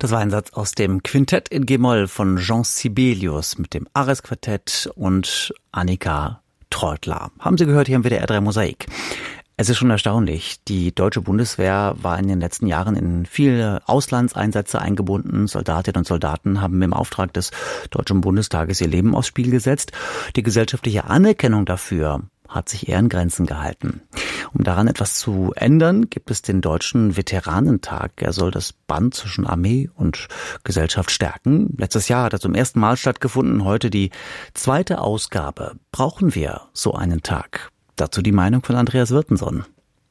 Das war ein Satz aus dem Quintett in G-Moll von Jean Sibelius mit dem Ares-Quartett und Annika Treutler. Haben Sie gehört hier im WDR 3 Mosaik. Es ist schon erstaunlich. Die deutsche Bundeswehr war in den letzten Jahren in viele Auslandseinsätze eingebunden. Soldatinnen und Soldaten haben im Auftrag des Deutschen Bundestages ihr Leben aufs Spiel gesetzt. Die gesellschaftliche Anerkennung dafür hat sich eher in Grenzen gehalten. Um daran etwas zu ändern, gibt es den Deutschen Veteranentag. Er soll das Band zwischen Armee und Gesellschaft stärken. Letztes Jahr hat er zum ersten Mal stattgefunden, heute die zweite Ausgabe. Brauchen wir so einen Tag? Dazu die Meinung von Andreas Wirtenson.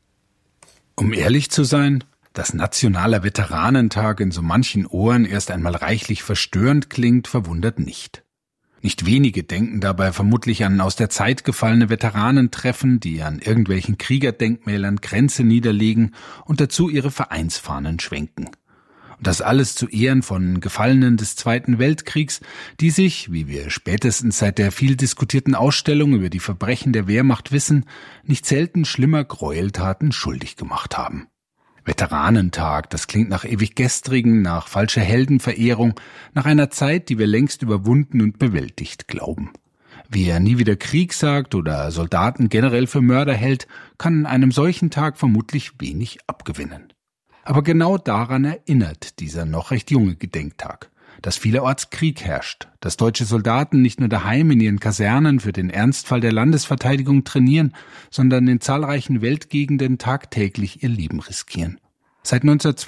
Um ehrlich zu sein, dass Nationaler Veteranentag in so manchen Ohren erst einmal reichlich verstörend klingt, verwundert nicht. Nicht wenige denken dabei vermutlich an aus der Zeit gefallene Veteranentreffen, die an irgendwelchen Kriegerdenkmälern Kränze niederlegen und dazu ihre Vereinsfahnen schwenken. Und das alles zu Ehren von Gefallenen des Zweiten Weltkriegs, die sich, wie wir spätestens seit der viel diskutierten Ausstellung über die Verbrechen der Wehrmacht wissen, nicht selten schlimmer Gräueltaten schuldig gemacht haben. Veteranentag, das klingt nach Ewiggestrigen, nach falscher Heldenverehrung, nach einer Zeit, die wir längst überwunden und bewältigt glauben. Wer nie wieder Krieg sagt oder Soldaten generell für Mörder hält, kann an einem solchen Tag vermutlich wenig abgewinnen. Aber genau daran erinnert dieser noch recht junge Gedenktag, dass vielerorts Krieg herrscht, dass deutsche Soldaten nicht nur daheim in ihren Kasernen für den Ernstfall der Landesverteidigung trainieren, sondern in zahlreichen Weltgegenden tagtäglich ihr Leben riskieren. Seit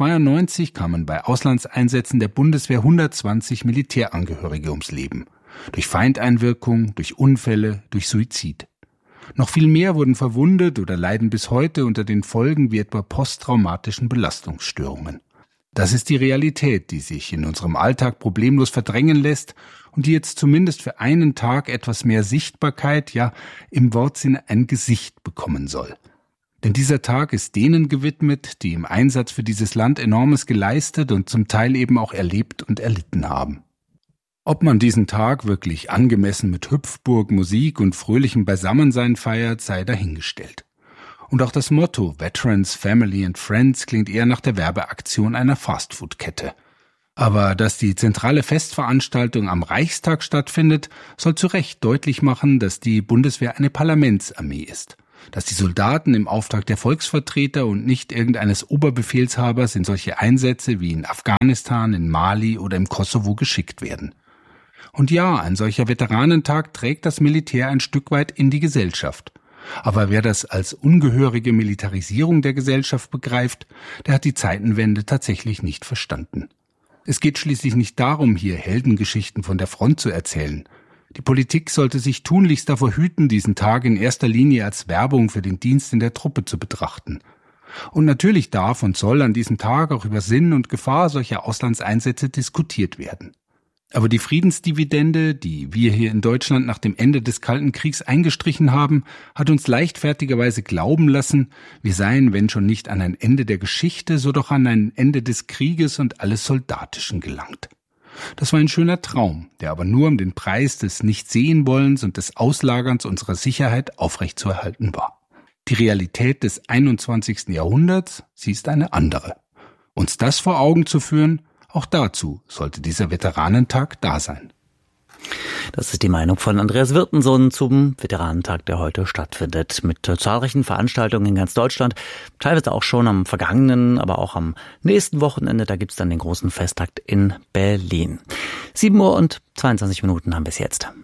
1992 kamen bei Auslandseinsätzen der Bundeswehr 120 Militärangehörige ums Leben. Durch Feindeinwirkung, durch Unfälle, durch Suizid. Noch viel mehr wurden verwundet oder leiden bis heute unter den Folgen wie etwa posttraumatischen Belastungsstörungen. Das ist die Realität, die sich in unserem Alltag problemlos verdrängen lässt und die jetzt zumindest für einen Tag etwas mehr Sichtbarkeit, ja im Wortsinne ein Gesicht bekommen soll. Denn dieser Tag ist denen gewidmet, die im Einsatz für dieses Land Enormes geleistet und zum Teil eben auch erlebt und erlitten haben. Ob man diesen Tag wirklich angemessen mit Hüpfburg, Musik und fröhlichem Beisammensein feiert, sei dahingestellt. Und auch das Motto Veterans, Family and Friends klingt eher nach der Werbeaktion einer Fastfood-Kette. Aber dass die zentrale Festveranstaltung am Reichstag stattfindet, soll zu Recht deutlich machen, dass die Bundeswehr eine Parlamentsarmee ist. Dass die Soldaten im Auftrag der Volksvertreter und nicht irgendeines Oberbefehlshabers in solche Einsätze wie in Afghanistan, in Mali oder im Kosovo geschickt werden. Und ja, ein solcher Veteranentag trägt das Militär ein Stück weit in die Gesellschaft. Aber wer das als ungehörige Militarisierung der Gesellschaft begreift, der hat die Zeitenwende tatsächlich nicht verstanden. Es geht schließlich nicht darum, hier Heldengeschichten von der Front zu erzählen. Die Politik sollte sich tunlichst davor hüten, diesen Tag in erster Linie als Werbung für den Dienst in der Truppe zu betrachten. Und natürlich darf und soll an diesem Tag auch über Sinn und Gefahr solcher Auslandseinsätze diskutiert werden. Aber die Friedensdividende, die wir hier in Deutschland nach dem Ende des Kalten Kriegs eingestrichen haben, hat uns leichtfertigerweise glauben lassen, wir seien, wenn schon nicht an ein Ende der Geschichte, so doch an ein Ende des Krieges und alles Soldatischen gelangt. Das war ein schöner Traum, der aber nur um den Preis des Nicht-Sehen-Wollens und des Auslagerns unserer Sicherheit aufrechtzuerhalten war. Die Realität des 21. Jahrhunderts, sie ist eine andere. Uns das vor Augen zu führen, auch dazu sollte dieser Veteranentag da sein. Das ist die Meinung von Andreas Wirtenson zum Veteranentag, der heute stattfindet. Mit zahlreichen Veranstaltungen in ganz Deutschland, teilweise auch schon am vergangenen, aber auch am nächsten Wochenende. Da gibt's dann den großen Festtag in Berlin. 7:22 Uhr haben wir es jetzt.